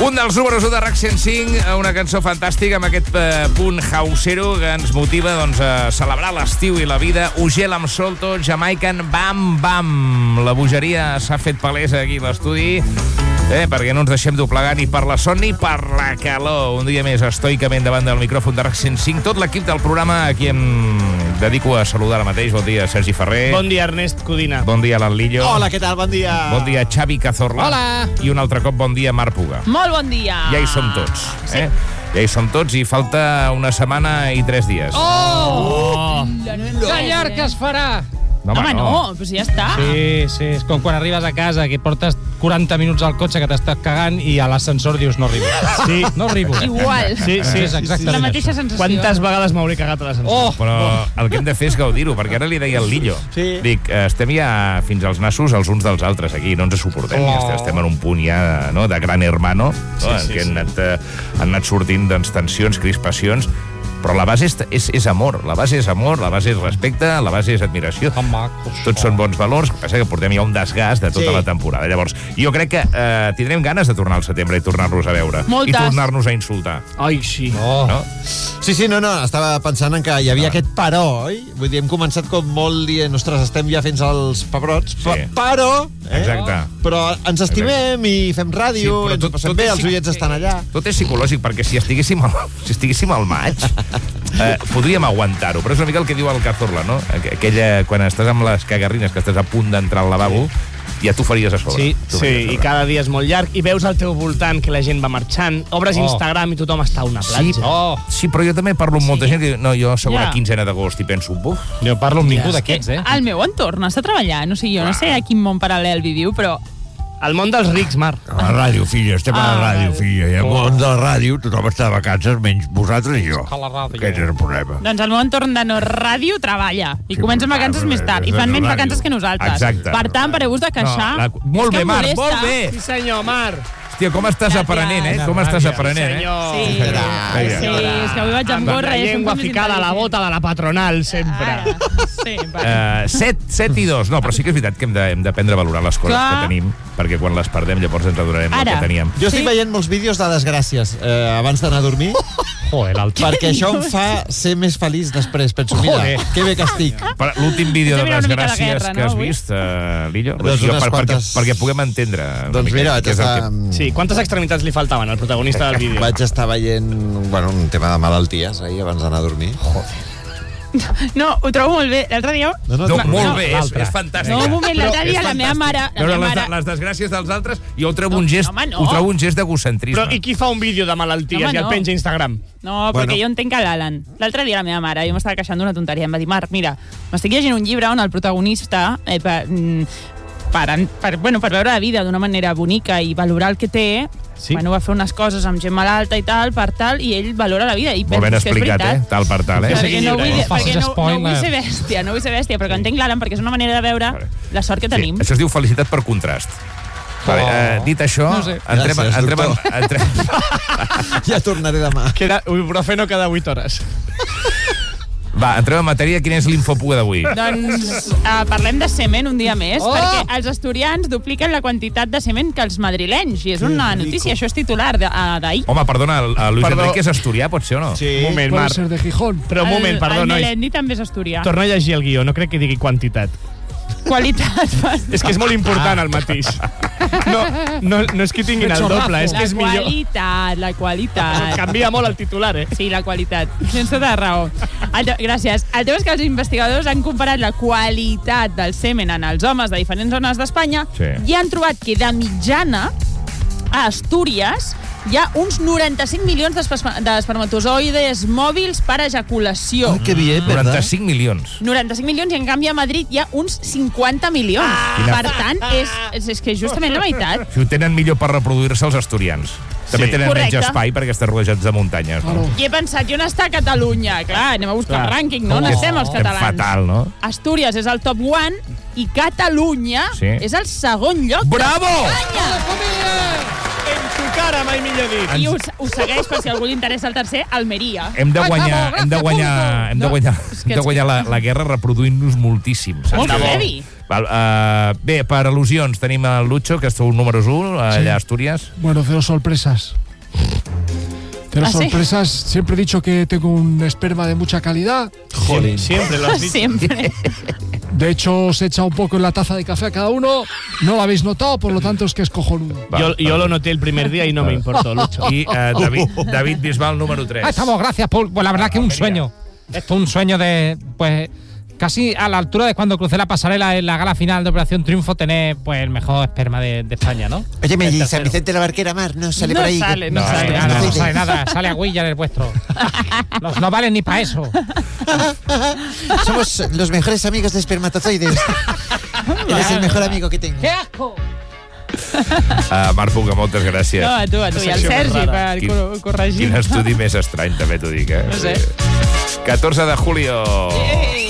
Un dels números 1 de RAC 105, una cançó fantàstica amb aquest punt hausero que ens motiva a celebrar l'estiu i la vida. Ugel amb Solto, Jamaican, Bam Bam. La bogeria s'ha fet palesa aquí a l'estudi, perquè no ens deixem doblegar ni per la son ni per la calor. Un dia més estoicament davant del micròfon de RAC 105. Tot l'equip del programa, aquí em dedico a saludar ara mateix. Bon dia, Sergi Ferrer. Bon dia, Ernest Codina. Bon dia, Alan Lillo. Hola, què tal? Bon dia. Bon dia, Xavi Cazorla. Hola. I un altre cop, bon dia, Marc Puga. Molt bon dia. Ja hi som tots. Sí. Ja hi som tots i falta una setmana i 3 dies. Oh! Que llarg es farà. No, home, no, però si ja està. Sí, és com quan arribes a casa, que portes 40 minuts al cotxe que t'estàs cagant i a l'ascensor dius no arribo. Sí. No arribo. Igual. Sí, és exactament la mateixa això. sensació. Quantes vegades m'hauré cagat a l'ascensor? Però el que hem de fer és gaudir-ho, perquè ara li deia al Lillo. Sí. Dic, estem ja fins als nassos els uns dels altres aquí, no ens suportem. Estem en un punt ja de gran hermano, en què han anat sortint tensions, crispacions, però la base és amor, la base és amor, la base és respecte, la base és admiració. Tots són bons valors, el que passa que portem ja un desgast de tota la temporada. Llavors, jo crec que tindrem ganes de tornar al setembre i tornar-nos a veure. Moltes. I tornar-nos a insultar. Ai, sí. No? Sí, no, estava pensant en que hi havia aquest però, oi? Vull dir, hem començat com molt dient, ostres, estem ja fins als pebrots, però... Exacte. Però ens estimem i fem ràdio, ens ho passem bé, els oients estan allà. Tot és psicològic, perquè si estiguéssim al maig, podríem aguantar-ho, però és una mica el que diu el Cazorla, no? Aquella, quan estàs amb les cagarrines, que estàs a punt d'entrar al lavabo, ja t'ho faries a sobre. Sí, i cada dia és molt llarg, i veus al teu voltant que la gent va marxant, obres Instagram i tothom està a una platja. Sí, però jo també parlo amb molta gent que diu, no, jo segona quinzena d'agost i penso, buf. Jo parlo amb ningú d'aquests, El meu entorn està treballant, o sigui, jo no sé a quin món paral·lel viviu, però... El món dels rics, Marc. A la ràdio, filla, estem a la ràdio, filla. I al món de la ràdio tothom està de vacances, menys vosaltres i jo. A la ràdio. Aquest és el problema. Doncs el meu entorn de no ràdio treballa i comencen vacances més tard i fan menys vacances que nosaltres. Exacte. Per tant, pareu-vos de queixar. Molt bé, Marc, molt bé. Sí, senyor, Marc. Hòstia, com estàs aprenent, Com estàs aprenent, Sí, és que avui vaig amb gorra. La llengua ficada a la bota de la patronal, sempre. Sí, 7 i 2. No, però sí que és veritat que hem d'aprendre a valorar les coses que tenim, perquè quan les perdem llavors ens adonarem del que teníem. Jo estic veient molts vídeos de desgràcies abans d'anar a dormir, perquè això em fa ser més feliç després. Penso, mira, que bé que estic. L'últim vídeo de desgràcies que has vist, Lillo, perquè puguem entendre. Doncs mira, vaig estar... Sí, quantes extremitats li faltaven al protagonista del vídeo? Vaig estar veient un tema de malalties ahir abans d'anar a dormir. No, ho trobo molt bé. L'altre dia... Molt bé, és fantàstic. No, un moment, l'altre dia la meva mare... Les desgràcies dels altres, jo ho trobo un gest d'egocentrisme. Però i qui fa un vídeo de malalties i el penja a Instagram? No, perquè jo entenc que l'Alan. L'altre dia la meva mare, jo m'estava queixant d'una tonteria, em va dir, Marc, mira, m'estic llegint un llibre on el protagonista... per veure la vida d'una manera bonica i valorar el que té, va fer unes coses amb gent malalta i tal, i ell valora la vida. Molt ben explicat, tal per tal, Perquè no vull ser bèstia, però que entenc l'Alan perquè és una manera de veure la sort que tenim. Això es diu felicitat per contrast. Dit això, entrem... Ja tornaré demà. Ibuprofeno cada 8 hores. Va, entrem en matèria. Quina és l'infopuga d'avui? Doncs parlem de semen un dia més, perquè els asturians dupliquen la quantitat de semen que els madrilenys, i és una notícia, això és titular d'ahir. Home, perdona, el Luis Enrique és asturià, pot ser o no? Sí. Un moment, Marc. Ser de Gijón. Però un moment, perdó, nois. El Melendi també és asturià. Torna a llegir el guió, no crec que digui quantitat. Qualitat. És que és molt important el matís. No és que tinguin el doble, és que és millor. La qualitat. Canvia molt el titular, Sí, la qualitat. Tens tota la raó. Gràcies. El tema és que els investigadors han comparat la qualitat del semen en els homes de diferents zones d'Espanya i han trobat que de mitjana a Astúries hi ha uns 95 milions d'espermatozoides mòbils per ejaculació. Que bé, 95 milions. 95 milions, i en canvi a Madrid hi ha uns 50 milions. Per tant, és que justament la meitat. Si ho tenen millor per reproduir-se els asturians. També tenen menys espai perquè estan rodejats de muntanyes. I he pensat, i on està Catalunya? Clar, anem a buscar el rànquing, no? On estem els catalans? Fatal, no? Astúries és el top 1 i Catalunya és el segon lloc. Bravo! Espanya! encara, mai millor dit. I us segueix, per si algú li interessa el tercer, Almeria. Hem de guanyar la guerra reproduint-nos moltíssim. Molt heavy. Bé, per al·lusions tenim el Lucho, que és un número 1 allà a Astúries. Bueno, 0 sorpresas. Pero sorpresas, siempre he dicho que tengo un esperma de mucha calidad. Joder, siempre lo has dicho. Siempre. De hecho, os he echado un poco en la taza de café a cada uno. No lo habéis notado, por lo tanto es que es cojonudo. Yo lo noté el primer día y no me importó, Lucho. Y David Bisbal, número 3. Estamos, gracias, Paul. Pues la verdad que es un sueño. Esto es un sueño de, pues, casi a la altura de cuando crucé la pasarela en la gala final de Operación Triunfo, tener pues el mejor esperma de España, ¿no? Oye, ¿y San Vicente de la Barquera Mar no sale por ahí? No sale nada, sale agüilla en el vuestro. No valen ni para eso. Somos los mejores amigos de espermatozoides. Eres el mejor amigo que tengo. ¡Qué asco! Marc Puga, moltes gràcies. No, a tu. I al Sergi per corregir. Quin estudi més estrany, també t'ho dic, No sé. 14 de julio.